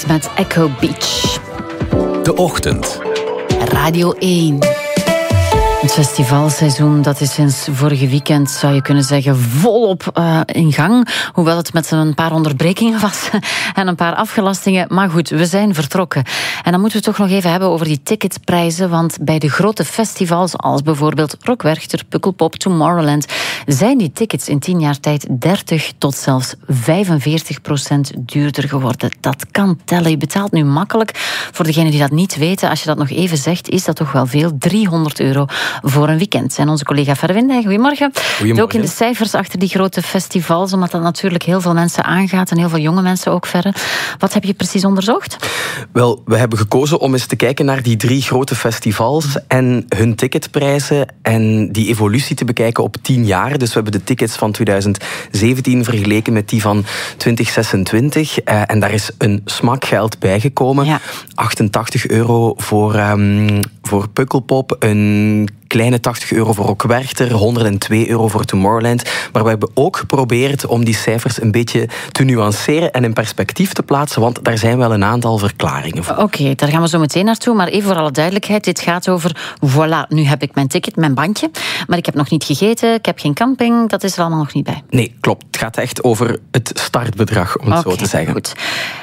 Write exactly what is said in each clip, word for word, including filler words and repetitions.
Beats met Echo Beach. De Ochtend. Radio één. Het festivalseizoen, dat is sinds vorige weekend, zou je kunnen zeggen, volop uh, in gang. Hoewel het met een paar onderbrekingen was en een paar afgelastingen. Maar goed, we zijn vertrokken. En dan moeten we het toch nog even hebben over die ticketprijzen. Want bij de grote festivals, als bijvoorbeeld Rock Werchter, Pukkelpop, Tomorrowland, zijn die tickets in tien jaar tijd dertig tot zelfs vijfenveertig procent duurder geworden. Dat kan tellen. Je betaalt nu makkelijk. Voor degenen die dat niet weten, als je dat nog even zegt, is dat toch wel veel. driehonderd euro voor een weekend. En onze collega Verwinde, goedemorgen. Goedemorgen. Ook in de cijfers achter die grote festivals, omdat dat natuurlijk heel veel mensen aangaat en heel veel jonge mensen ook verder. Wat heb je precies onderzocht? Wel, we hebben gekozen om eens te kijken naar die drie grote festivals en hun ticketprijzen en die evolutie te bekijken op tien jaar. Dus we hebben de tickets van twintig zeventien vergeleken met die van twintig zesentwintig. Uh, en daar is een smak geld bijgekomen. Ja. achtentachtig euro voor, um, voor Pukkelpop, een kleine tachtig euro voor Rock Werchter, honderdtwee euro voor Tomorrowland. Maar we hebben ook geprobeerd om die cijfers een beetje te nuanceren en in perspectief te plaatsen, want daar zijn wel een aantal verklaringen voor. Oké, okay, daar gaan we zo meteen naartoe. Maar even voor alle duidelijkheid, dit gaat over, voilà, nu heb ik mijn ticket, mijn bandje, maar ik heb nog niet gegeten, ik heb geen camping, dat is er allemaal nog niet bij. Nee, klopt. Het gaat echt over het startbedrag, om het okay, zo te zeggen. Goed.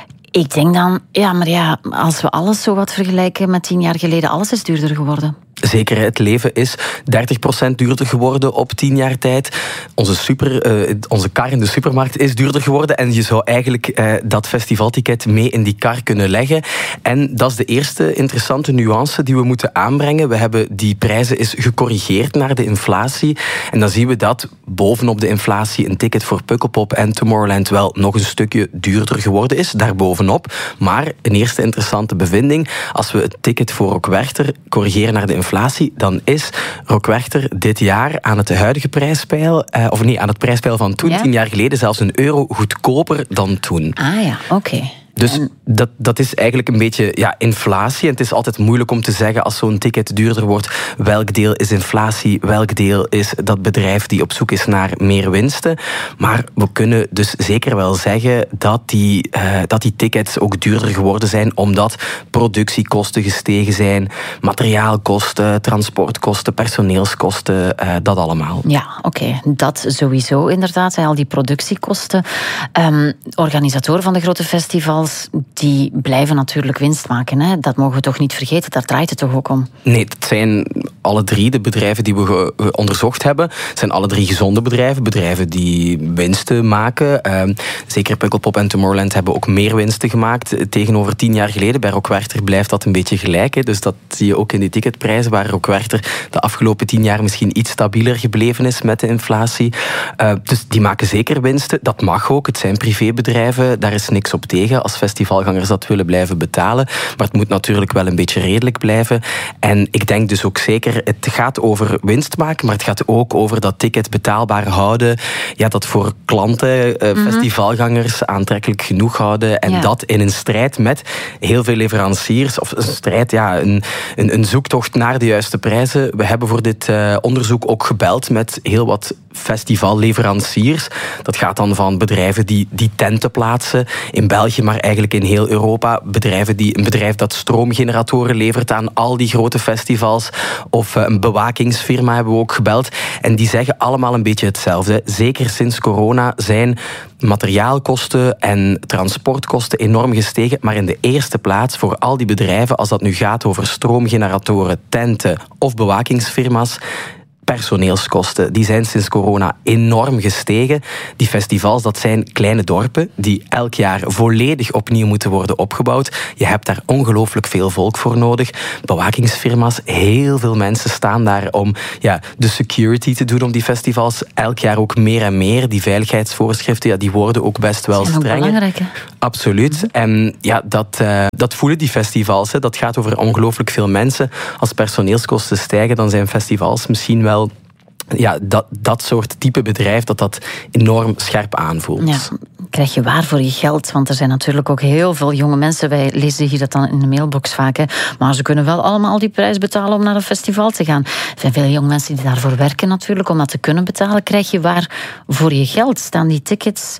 Ik denk dan, ja, maar ja, als we alles zo wat vergelijken met tien jaar geleden, alles is duurder geworden. Zeker, het leven is dertig procent duurder geworden op tien jaar tijd. Onze, super, uh, onze kar in de supermarkt is duurder geworden. En je zou eigenlijk uh, dat festivalticket mee in die kar kunnen leggen. En dat is de eerste interessante nuance die we moeten aanbrengen. We hebben die prijzen eens gecorrigeerd naar de inflatie. En dan zien we dat bovenop de inflatie een ticket voor Pukkelpop en Tomorrowland wel nog een stukje duurder geworden is. Daarbovenop. Maar een eerste interessante bevinding. Als we het ticket voor Rock Werchter corrigeren naar de inflatie, dan is Rock Werchter dit jaar aan het huidige prijspeil, eh, of nee, aan het prijspeil van toen, ja? tien jaar geleden, zelfs een euro goedkoper dan toen. Ah ja, oké. Okay. Dus dat, dat is eigenlijk een beetje ja, inflatie. En het is altijd moeilijk om te zeggen als zo'n ticket duurder wordt, welk deel is inflatie, welk deel is dat bedrijf die op zoek is naar meer winsten. Maar we kunnen dus zeker wel zeggen dat die, uh, dat die tickets ook duurder geworden zijn, omdat productiekosten gestegen zijn, materiaalkosten, transportkosten, personeelskosten, uh, dat allemaal. Ja, oké. Okay. Dat sowieso inderdaad, al die productiekosten. Um, organisatoren van de grote festivals, die blijven natuurlijk winst maken. Hè? Dat mogen we toch niet vergeten, daar draait het toch ook om? Nee, het zijn alle drie de bedrijven die we ge- ge- onderzocht hebben. Het zijn alle drie gezonde bedrijven, bedrijven die winsten maken. Uh, zeker Pukkelpop en Tomorrowland hebben ook meer winsten gemaakt tegenover tien jaar geleden. Bij Rock Werchter blijft dat een beetje gelijk. Hè? Dus dat zie je ook in die ticketprijzen, waar Rock Werchter de afgelopen tien jaar misschien iets stabieler gebleven is met de inflatie. Uh, dus die maken zeker winsten. Dat mag ook. Het zijn privébedrijven, daar is niks op tegen als festivalgangers dat willen blijven betalen. Maar het moet natuurlijk wel een beetje redelijk blijven. En ik denk dus ook zeker, het gaat over winst maken, maar het gaat ook over dat ticket betaalbaar houden. Ja, dat voor klanten, uh, mm-hmm. festivalgangers aantrekkelijk genoeg houden. En ja. dat in een strijd met heel veel leveranciers, of een strijd, ja, een, een, een zoektocht naar de juiste prijzen. We hebben voor dit uh, onderzoek ook gebeld met heel wat festivalleveranciers. Dat gaat dan van bedrijven die, die tenten plaatsen in België, maar eigenlijk in heel Europa. Bedrijven die, een bedrijf dat stroomgeneratoren levert aan al die grote festivals. Of een bewakingsfirma hebben we ook gebeld. En die zeggen allemaal een beetje hetzelfde. Zeker sinds corona zijn materiaalkosten en transportkosten enorm gestegen. Maar in de eerste plaats voor al die bedrijven, als dat nu gaat over stroomgeneratoren, tenten of bewakingsfirma's, personeelskosten, die zijn sinds corona enorm gestegen. Die festivals, dat zijn kleine dorpen die elk jaar volledig opnieuw moeten worden opgebouwd. Je hebt daar ongelooflijk veel volk voor nodig. Bewakingsfirma's, heel veel mensen staan daar om ja, de security te doen om die festivals. Elk jaar ook meer en meer. Die veiligheidsvoorschriften, ja, die worden ook best wel strenger. strenger. Belangrijk, hè? Absoluut. En ja, dat, uh, dat voelen die festivals. Hè. Dat gaat over ongelooflijk veel mensen. Als personeelskosten stijgen, dan zijn festivals misschien wel ja, dat, dat soort type bedrijf dat dat enorm scherp aanvoelt. Ja, krijg je waar voor je geld? Want er zijn natuurlijk ook heel veel jonge mensen, wij lezen hier dat dan in de mailbox vaak, hè, maar ze kunnen wel allemaal die prijs betalen om naar een festival te gaan. Er zijn veel jonge mensen die daarvoor werken natuurlijk, om dat te kunnen betalen. Krijg je waar voor je geld? Staan die tickets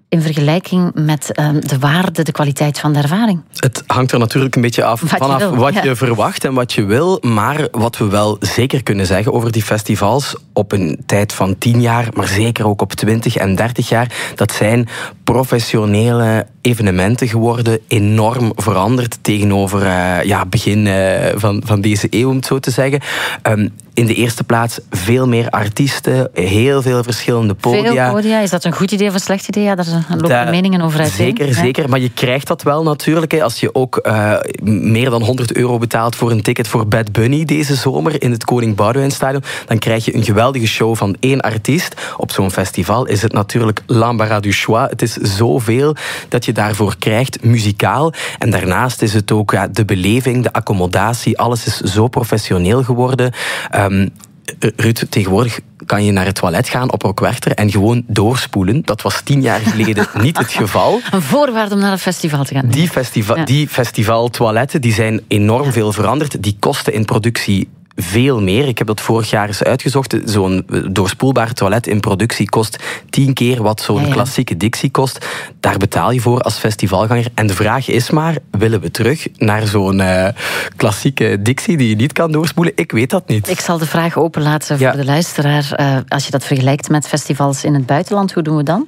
in vergelijking met um, de waarde, de kwaliteit van de ervaring? Het hangt er natuurlijk een beetje af wat vanaf je wil, wat ja. je verwacht en wat je wil. Maar wat we wel zeker kunnen zeggen over die festivals op een tijd van tien jaar, maar zeker ook op twintig en dertig jaar, dat zijn professionele evenementen geworden, enorm veranderd tegenover uh, ja, begin uh, van, van deze eeuw, om het zo te zeggen. Um, in de eerste plaats veel meer artiesten, heel veel verschillende podia. Veel podia, is dat een goed idee of een slecht idee? Ja, daar lopen da, meningen over uiteen. Zeker, ja. zeker, maar je krijgt dat wel natuurlijk. Hè, als je ook uh, meer dan honderd euro betaalt voor een ticket voor Bad Bunny deze zomer in het Koning Boudewijnstadion, dan krijg je een geweldige show van één artiest. Op zo'n festival is het natuurlijk l'embarras du choix. Het is zoveel dat je daarvoor krijgt, muzikaal. En daarnaast is het ook ja, de beleving, de accommodatie, alles is zo professioneel geworden. Um, Ruud, tegenwoordig kan je naar het toilet gaan op Rockwerchter en gewoon doorspoelen. Dat was tien jaar geleden niet het geval. Een voorwaarde om naar een festival te gaan. Die, festiva- ja. die festivaltoiletten die zijn enorm veel veranderd. Die kosten in productie veel meer. Ik heb dat vorig jaar eens uitgezocht. Zo'n doorspoelbaar toilet in productie kost tien keer wat zo'n ja, ja. klassieke Dixie kost. Daar betaal je voor als festivalganger. En de vraag is maar, willen we terug naar zo'n uh, klassieke Dixie die je niet kan doorspoelen? Ik weet dat niet. Ik zal de vraag openlaten voor ja. de luisteraar. Uh, als je dat vergelijkt met festivals in het buitenland, hoe doen we dan?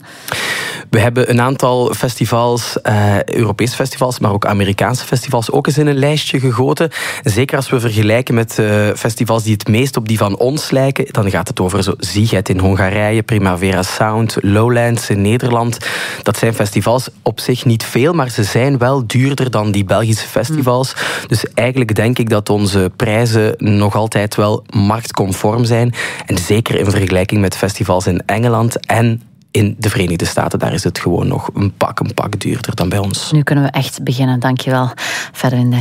We hebben een aantal festivals, uh, Europese festivals, maar ook Amerikaanse festivals, ook eens in een lijstje gegoten. Zeker als we vergelijken met uh, festivals die het meest op die van ons lijken, dan gaat het over zo Ziget in Hongarije, Primavera Sound, Lowlands in Nederland. Dat zijn festivals op zich niet veel, maar ze zijn wel duurder dan die Belgische festivals. Mm. Dus eigenlijk denk ik dat onze prijzen nog altijd wel marktconform zijn. En zeker in vergelijking met festivals in Engeland en in de Verenigde Staten, daar is het gewoon nog een pak, een pak duurder dan bij ons. Nu kunnen we echt beginnen. Dankjewel, Verwinde.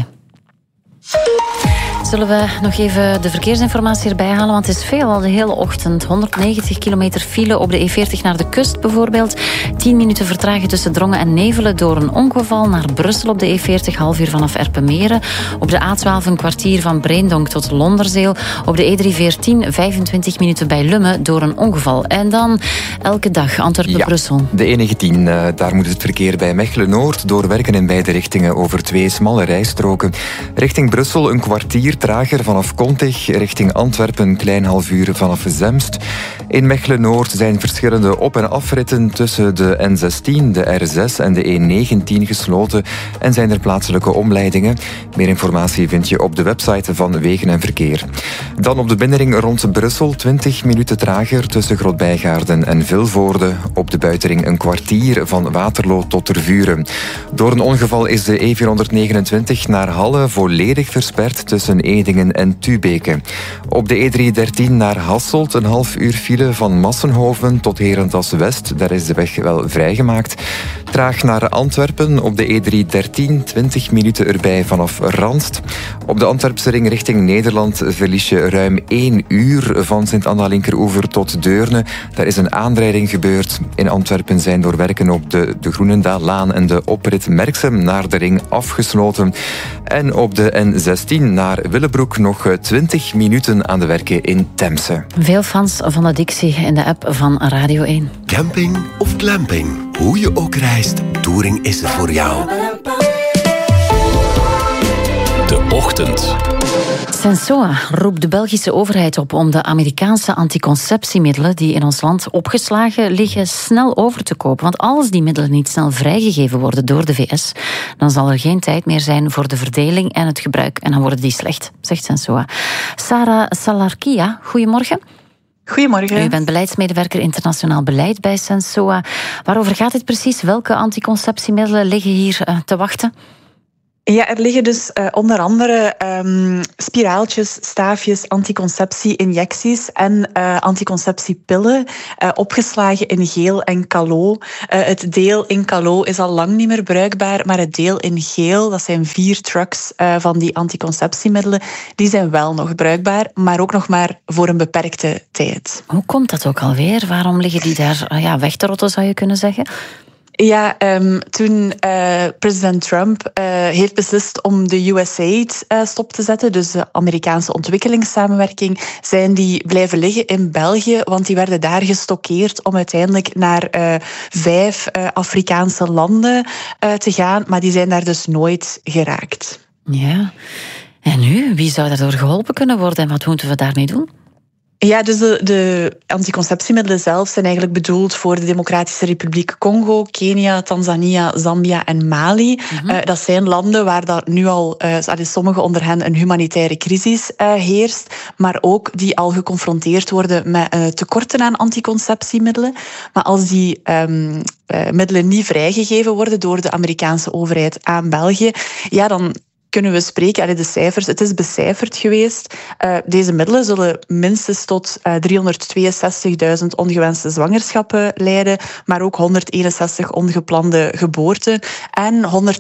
Zullen we nog even de verkeersinformatie erbij halen? Want het is veel al de hele ochtend. honderdnegentig kilometer file op de E veertig naar de kust bijvoorbeeld. tien minuten vertraging tussen Drongen en Nevelen door een ongeval. Naar Brussel op de E veertig, half uur vanaf Erpenmeren. Op de A twaalf een kwartier van Breendonk tot Londerzeel. Op de E driehonderdveertien vijfentwintig minuten bij Lummen door een ongeval. En dan elke dag Antwerpen-Brussel. Ja, de E negentien, uh, daar moet het verkeer bij Mechelen-Noord doorwerken in beide richtingen over twee smalle rijstroken. Richting Brussel een kwartier trager vanaf Kontig, richting Antwerpen een klein half uur vanaf Zemst. In Mechelen-Noord zijn verschillende op- en afritten tussen de N zestien, de R zes en de E negentien gesloten en zijn er plaatselijke omleidingen. Meer informatie vind je op de website van Wegen en Verkeer. Dan op de binnenring rond Brussel, twintig minuten trager tussen Grootbijgaarden en Vilvoorde. Op de buitenring een kwartier van Waterloo tot Tervuren. Door een ongeval is de E vierhonderdnegenentwintig naar Halle volledig versperd tussen Edingen en Tubeke. Op de E driehonderddertien naar Hasselt een half uur file van Massenhoven tot Herentals West. Daar is de weg wel vrijgemaakt. Traag naar Antwerpen op de E driehonderddertien, twintig minuten erbij vanaf Randst. Op de Antwerpse ring richting Nederland verlies je ruim één uur van Sint-Anna-Linkeroever tot Deurne. Daar is een aanrijding gebeurd. In Antwerpen zijn door werken op de, de Groenendaallaan en de oprit Merksem naar de ring afgesloten. En op de N zestien naar Willebroek nog twintig minuten aan de werken in Temse. Veel fans van de Dixie in de app van Radio één. Camping of glamping, hoe je ook reist, Touring is het voor jou. De ochtend. Sensoa roept de Belgische overheid op om de Amerikaanse anticonceptiemiddelen die in ons land opgeslagen liggen snel over te kopen. Want als die middelen niet snel vrijgegeven worden door de V S, dan zal er geen tijd meer zijn voor de verdeling en het gebruik. En dan worden die slecht, zegt Sensoa. Sarah Salarkia, goedemorgen. Goedemorgen. U bent beleidsmedewerker internationaal beleid bij Sensoa. Waarover gaat dit precies? Welke anticonceptiemiddelen liggen hier uh, te wachten? Ja, er liggen dus uh, onder andere um, spiraaltjes, staafjes, anticonceptie-injecties en uh, anticonceptiepillen uh, opgeslagen in geel en calo. Uh, het deel in calo is al lang niet meer bruikbaar, maar het deel in geel, dat zijn vier trucks uh, van die anticonceptiemiddelen, die zijn wel nog bruikbaar, maar ook nog maar voor een beperkte tijd. Hoe komt dat ook alweer? Waarom liggen die daar uh, ja, weg te rotten, zou je kunnen zeggen? Ja, um, toen uh, president Trump uh, heeft beslist om de U S A I D uh, stop te zetten, dus de Amerikaanse ontwikkelingssamenwerking, zijn die blijven liggen in België, want die werden daar gestockeerd om uiteindelijk naar uh, vijf uh, Afrikaanse landen uh, te gaan, maar die zijn daar dus nooit geraakt. Ja, en nu? Wie zou daardoor geholpen kunnen worden en wat moeten we daarmee doen? Ja, dus de, de anticonceptiemiddelen zelf zijn eigenlijk bedoeld voor de Democratische Republiek Congo, Kenia, Tanzania, Zambia en Mali. Mm-hmm. Uh, dat zijn landen waar dat nu al, uh, sommigen onder hen, een humanitaire crisis uh, heerst, maar ook die al geconfronteerd worden met uh, tekorten aan anticonceptiemiddelen. Maar als die um, uh, middelen niet vrijgegeven worden door de Amerikaanse overheid aan België, ja, dan kunnen we spreken, allee, de cijfers, het is becijferd geweest. Uh, deze middelen zullen minstens tot uh, driehonderdtweeënzestigduizend ongewenste zwangerschappen leiden, maar ook honderdeenenzestig ongeplande geboorten en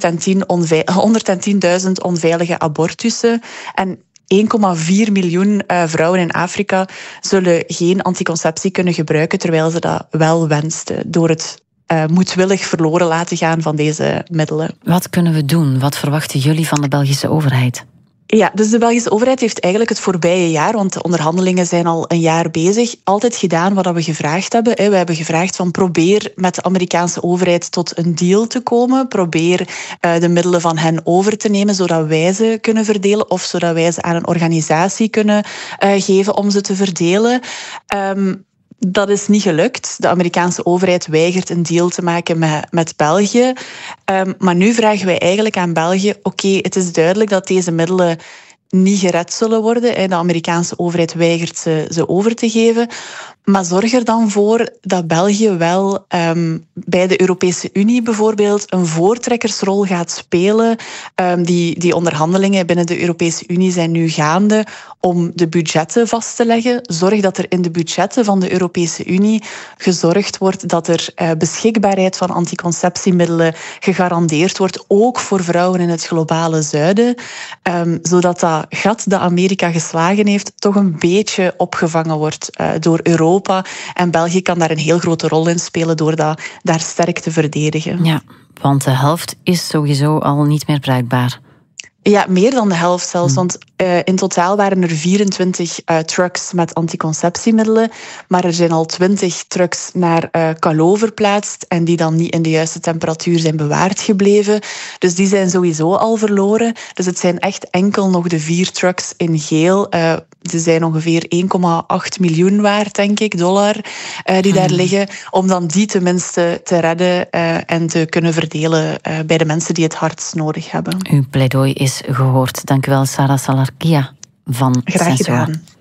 honderdtienduizend onveilige abortussen. En één komma vier miljoen uh, vrouwen in Afrika zullen geen anticonceptie kunnen gebruiken, terwijl ze dat wel wensten, door het Uh, moedwillig verloren laten gaan van deze middelen. Wat kunnen we doen? Wat verwachten jullie van de Belgische overheid? Ja, dus de Belgische overheid heeft eigenlijk het voorbije jaar, want de onderhandelingen zijn al een jaar bezig, altijd gedaan wat we gevraagd hebben. We hebben gevraagd van probeer met de Amerikaanse overheid tot een deal te komen. Probeer de middelen van hen over te nemen, zodat wij ze kunnen verdelen of zodat wij ze aan een organisatie kunnen geven om ze te verdelen. Um, Dat is niet gelukt. De Amerikaanse overheid weigert een deal te maken met, met België. Um, maar nu vragen wij eigenlijk aan België, oké, okay, het is duidelijk dat deze middelen niet gered zullen worden. De Amerikaanse overheid weigert ze, ze over te geven. Maar zorg er dan voor dat België wel um, bij de Europese Unie bijvoorbeeld een voortrekkersrol gaat spelen. Um, die, die onderhandelingen binnen de Europese Unie zijn nu gaande om de budgetten vast te leggen. Zorg dat er in de budgetten van de Europese Unie gezorgd wordt dat er uh, beschikbaarheid van anticonceptiemiddelen gegarandeerd wordt, ook voor vrouwen in het globale zuiden. Um, zodat dat gat dat Amerika geslagen heeft toch een beetje opgevangen wordt uh, door Europa. En België kan daar een heel grote rol in spelen door dat daar sterk te verdedigen. Ja, want de helft is sowieso al niet meer bruikbaar. Ja, meer dan de helft zelfs. Want uh, in totaal waren er vierentwintig uh, trucks met anticonceptiemiddelen. Maar er zijn al twintig trucks naar uh, Calais verplaatst. En die dan niet in de juiste temperatuur zijn bewaard gebleven. Dus die zijn sowieso al verloren. Dus het zijn echt enkel nog de vier trucks in geel. Uh, ze zijn ongeveer één komma acht miljoen waard, denk ik, dollar. Uh, die daar liggen. Om dan die tenminste te redden uh, en te kunnen verdelen uh, bij de mensen die het hardst nodig hebben. Uw pleidooi is gehoord. Dank u wel, Sarah Salarkia van Graag Sensua. gedaan.